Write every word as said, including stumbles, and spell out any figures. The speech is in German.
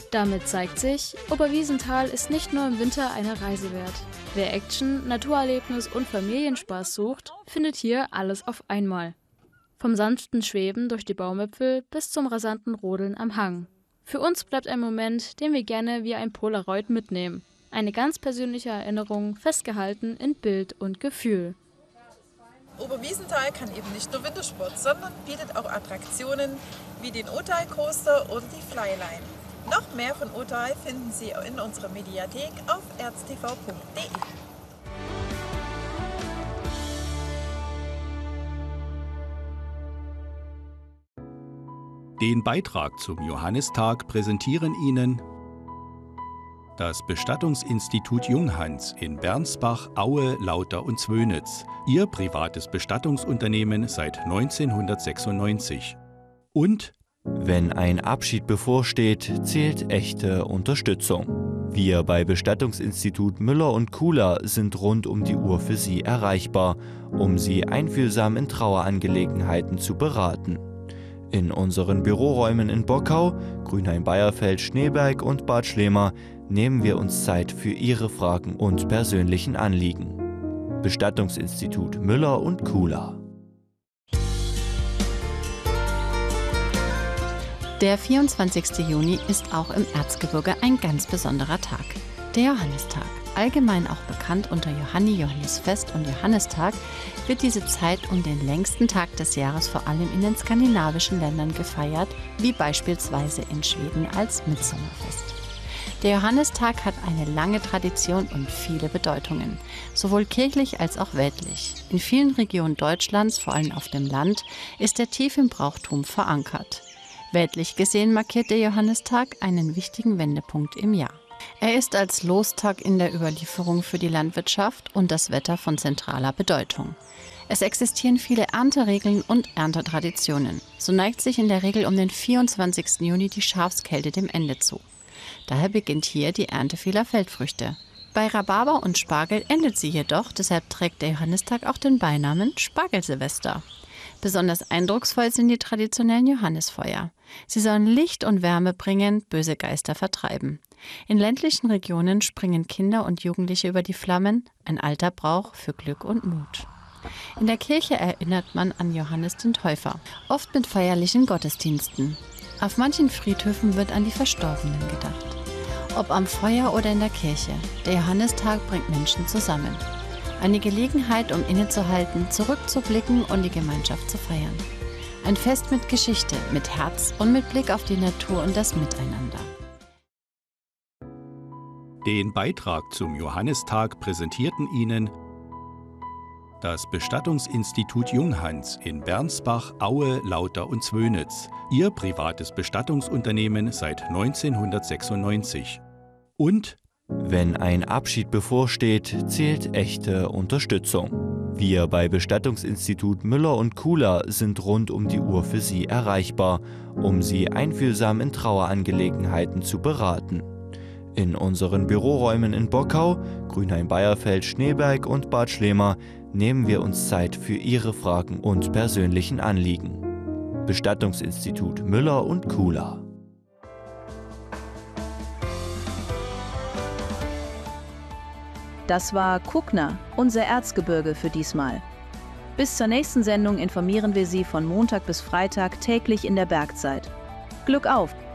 Damit zeigt sich, Oberwiesenthal ist nicht nur im Winter eine Reise wert. Wer Action, Naturerlebnis und Familienspaß sucht, findet hier alles auf einmal. Vom sanften Schweben durch die Baumwipfel bis zum rasanten Rodeln am Hang. Für uns bleibt ein Moment, den wir gerne wie ein Polaroid mitnehmen. Eine ganz persönliche Erinnerung, festgehalten in Bild und Gefühl. Oberwiesenthal kann eben nicht nur Wintersport, sondern bietet auch Attraktionen wie den Othal Coaster oder die Flyline. Noch mehr von Othal finden Sie in unserer Mediathek auf erztv punkt de. Den Beitrag zum Johannistag präsentieren Ihnen das Bestattungsinstitut Junghans in Bernsbach, Aue, Lauter und Zwönitz, Ihr privates Bestattungsunternehmen seit neunzehnhundertsechsundneunzig. Und wenn ein Abschied bevorsteht, zählt echte Unterstützung. Wir bei Bestattungsinstitut Müller und Kuhler sind rund um die Uhr für Sie erreichbar, um Sie einfühlsam in Trauerangelegenheiten zu beraten. In unseren Büroräumen in Bockau, Grünheim-Beierfeld, Schneeberg und Bad Schlema nehmen wir uns Zeit für Ihre Fragen und persönlichen Anliegen. Bestattungsinstitut Müller und Kuhler. Der vierundzwanzigste Juni ist auch im Erzgebirge ein ganz besonderer Tag, der Johannistag. Allgemein auch bekannt unter Johanni, Johannisfest und Johannistag, wird diese Zeit um den längsten Tag des Jahres vor allem in den skandinavischen Ländern gefeiert, wie beispielsweise in Schweden als Mitsommerfest. Der Johannistag hat eine lange Tradition und viele Bedeutungen, sowohl kirchlich als auch weltlich. In vielen Regionen Deutschlands, vor allem auf dem Land, ist er tief im Brauchtum verankert. Weltlich gesehen markiert der Johannistag einen wichtigen Wendepunkt im Jahr. Er ist als Lostag in der Überlieferung für die Landwirtschaft und das Wetter von zentraler Bedeutung. Es existieren viele Ernteregeln und Erntetraditionen. So neigt sich in der Regel um den vierundzwanzigsten Juni die Schafskälte dem Ende zu. Daher beginnt hier die Ernte vieler Feldfrüchte. Bei Rhabarber und Spargel endet sie jedoch, deshalb trägt der Johannistag auch den Beinamen Spargelsilvester. Besonders eindrucksvoll sind die traditionellen Johannisfeuer. Sie sollen Licht und Wärme bringen, böse Geister vertreiben. In ländlichen Regionen springen Kinder und Jugendliche über die Flammen, ein alter Brauch für Glück und Mut. In der Kirche erinnert man an Johannes den Täufer, oft mit feierlichen Gottesdiensten. Auf manchen Friedhöfen wird an die Verstorbenen gedacht. Ob am Feuer oder in der Kirche, der Johannistag bringt Menschen zusammen. Eine Gelegenheit, um innezuhalten, zurückzublicken und die Gemeinschaft zu feiern. Ein Fest mit Geschichte, mit Herz und mit Blick auf die Natur und das Miteinander. Den Beitrag zum Johannistag präsentierten Ihnen das Bestattungsinstitut Junghans in Bernsbach, Aue, Lauter und Zwönitz, Ihr privates Bestattungsunternehmen seit neunzehnhundertsechsundneunzig. Und wenn ein Abschied bevorsteht, zählt echte Unterstützung. Wir bei Bestattungsinstitut Müller und Kuhler sind rund um die Uhr für Sie erreichbar, um Sie einfühlsam in Trauerangelegenheiten zu beraten. In unseren Büroräumen in Bockau, Grünheim-Beierfeld, Schneeberg und Bad Schlema nehmen wir uns Zeit für Ihre Fragen und persönlichen Anliegen. Bestattungsinstitut Müller und Kuhler. Das war Kuckner, unser Erzgebirge für diesmal. Bis zur nächsten Sendung informieren wir Sie von Montag bis Freitag täglich in der Bergzeit. Glück auf!